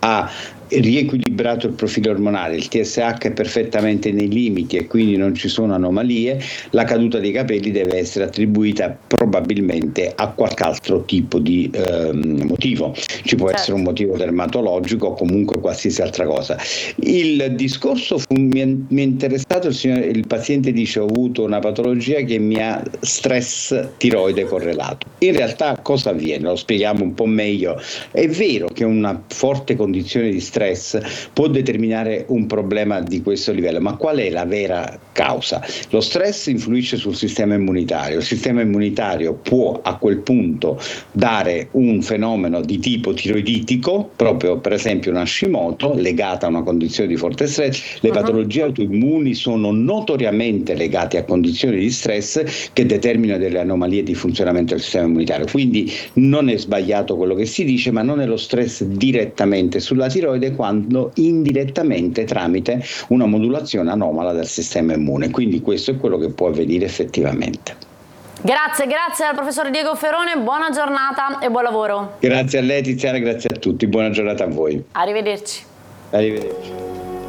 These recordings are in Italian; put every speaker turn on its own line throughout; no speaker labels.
ha riequilibrato il profilo ormonale, il TSH è perfettamente nei limiti e quindi non ci sono anomalie, la caduta dei capelli deve essere attribuita probabilmente a qualche altro tipo di motivo. Ci può essere un motivo dermatologico o comunque qualsiasi altra cosa. Il discorso mi è interessato, il paziente dice: ho avuto una patologia che mi ha stress tiroide correlato. In realtà cosa avviene? Lo spieghiamo un po' meglio. È vero che una forte condizione di stress può determinare un problema di questo livello, ma qual è la vera causa? Lo stress influisce sul sistema immunitario, il sistema immunitario può a quel punto dare un fenomeno di tipo tiroiditico, proprio per esempio un Hashimoto legata a una condizione di forte stress. Le patologie autoimmuni sono notoriamente legate a condizioni di stress che determinano delle anomalie di funzionamento del sistema immunitario, quindi non è sbagliato quello che si dice, ma non è lo stress direttamente sulla tiroide quando indirettamente tramite una modulazione anomala del sistema immune, quindi questo è quello che può avvenire effettivamente.
Grazie al professor Diego Ferone, buona giornata e buon lavoro.
Grazie a lei Tiziana, grazie a tutti, buona giornata a voi.
Arrivederci.
Arrivederci.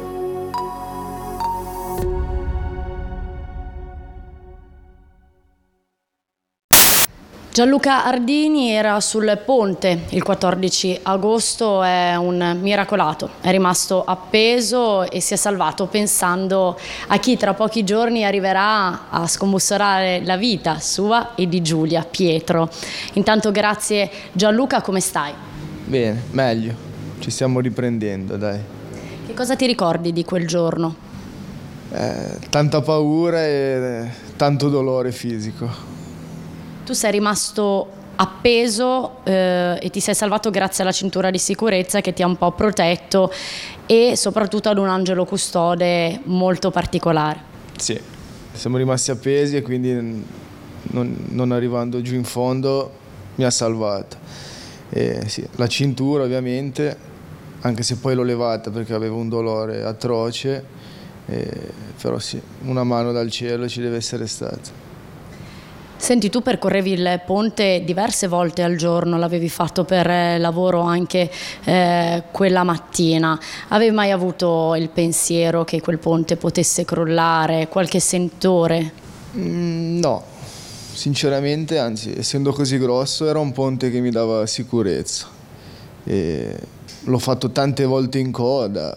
Gianluca Ardini era sul ponte il 14 agosto, è un miracolato, è rimasto appeso e si è salvato pensando a chi tra pochi giorni arriverà a scombussolare la vita sua e di Giulia, Pietro. Intanto grazie Gianluca, come stai?
Bene, meglio, ci stiamo riprendendo, dai.
Che cosa ti ricordi di quel giorno?
Tanta paura e tanto dolore fisico.
Tu sei rimasto appeso e ti sei salvato grazie alla cintura di sicurezza che ti ha un po' protetto e soprattutto ad un angelo custode molto particolare.
Sì, siamo rimasti appesi e quindi non arrivando giù in fondo mi ha salvato. Sì, la cintura ovviamente, anche se poi l'ho levata perché avevo un dolore atroce, però sì, una mano dal cielo ci deve essere stata.
Senti, tu percorrevi il ponte diverse volte al giorno, l'avevi fatto per lavoro anche quella mattina. Avevi mai avuto il pensiero che quel ponte potesse crollare, qualche sentore?
No, sinceramente, anzi, essendo così grosso era un ponte che mi dava sicurezza. L'ho fatto tante volte in coda.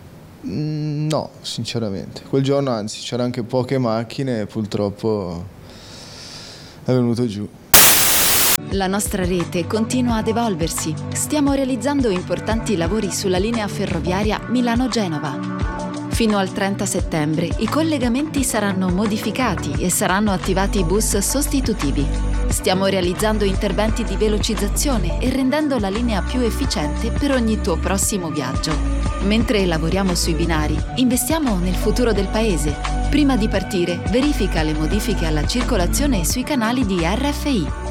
No, sinceramente. Quel giorno, anzi, c'erano anche poche macchine e purtroppo è venuto giù.
La nostra rete continua ad evolversi. Stiamo realizzando importanti lavori sulla linea ferroviaria Milano-Genova. Fino al 30 settembre i collegamenti saranno modificati e saranno attivati bus sostitutivi. Stiamo realizzando interventi di velocizzazione e rendendo la linea più efficiente per ogni tuo prossimo viaggio. Mentre lavoriamo sui binari, investiamo nel futuro del paese. Prima di partire, verifica le modifiche alla circolazione sui canali di RFI.